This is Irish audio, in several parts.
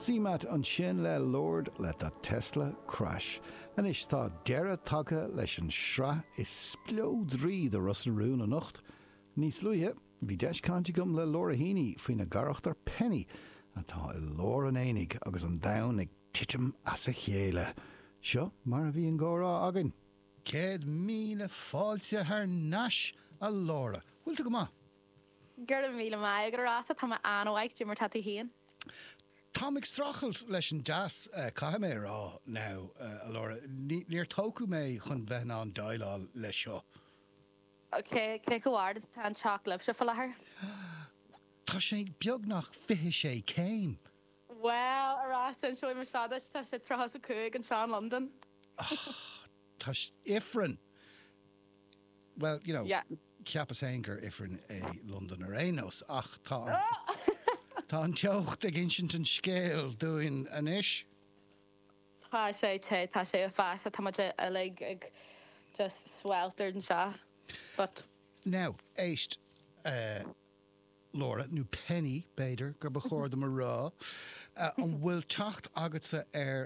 Símat an sin le Lord let a Tesla crash. An is tá deire tagtha leis an sra is splódrí de Russellrún an nocht. Níos luithe, bhí deiscánte gom le Laura Heaney faoin na garachtar penny atá I Laura an énig agus an dain ag titim as a chéile. Seo mar a bhí an górá agan. 100,000 fáilte haar náis a Laura. Bhfuilta go má? Gur míle mai gur rása tá anhaig dú mar tatí hían. Tá ag strachelt leis an jazz cai mé rá ná a Laura. Níor tócu mé chun bheith an dailá le seo. Ok, cé go bhhard tá an seach se fá lethir? Tá sé beag nach 20 céim. Well, arás an seoim mar seadas tá sé trás a cúig an Seán London. Tá ifrin. Well, you know, Yeah. ceapas éingur ifrin é London ar énos ach tá an teocht ag insint an scéal dúin an isis. Tá sé a fás a tá a le ag just sweltered an seo. But Now, éist Laura, nú penny beidir gur bechóir mar rá an bhfuil teacht agatsa ar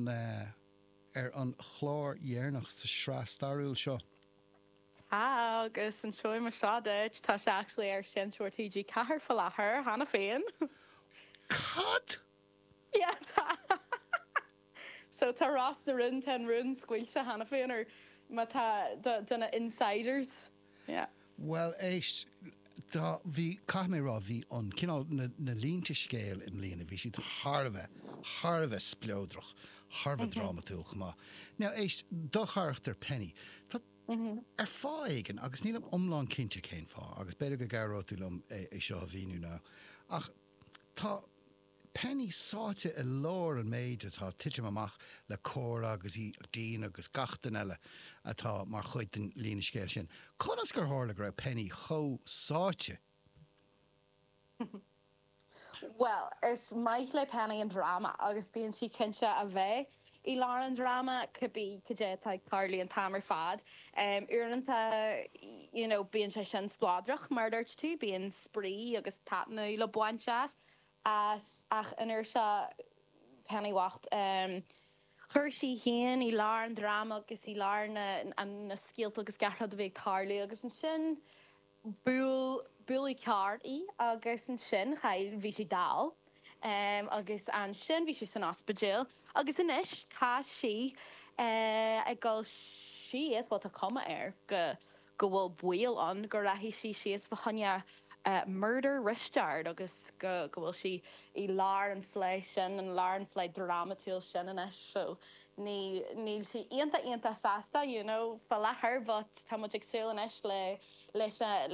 an chlár dhéarnach sa srá starúil seo. tá agus an seoim mar seadas tá sé actually ar sin TG cahar fá lethir hána féin. Cad? Yeah, tá. So tá rás na run 10 run squeal se hána féin ar má tá duna insiders. Yeah. Well, éist Tá bhí caimérá bhí an cinál na línta scéal in líana bhí siad Harbheith splódrach, Harbheith dramatúil chumá. Now éist docharachtar penny. Tá ar fáigen agus nílam omláin cinnte céin fá, agus beidir go garóúlam é seo a bhíú ná. Ach tá penny sáte I lár an méid atá tiitim amach le córa agus í dín agus gachtain eile atá mar chuid den lína scéil sin. Conas gur hála go raibh penny cho sáte? Well, is maiith le penny an drama agus bíon si cinse a bheith I lá an drama could tá Carly an tamar fad. Uanta, you know, bíon sé sin squadrach murdert tú, bíon sprí agus tapnú le buanchas as ach an se penny wacht. Chuirsí hían I lá an drama agus I lá na scialt agus garrad a bheith Carly agus an sin búlaí ceartí agus an sin chail bhí si dal. Agus an sin bhí si san ospidéal agus inis tá si ag gáil si is bhil a cuma ar go bhfuil buil an go raithí si is bhhanne murder ristard agus go bhfuil si I lár an flé sin an lár an flé dramatúil sin inis so níl si ionta sásta, you know, fa lethir but tá muid ag súil inis le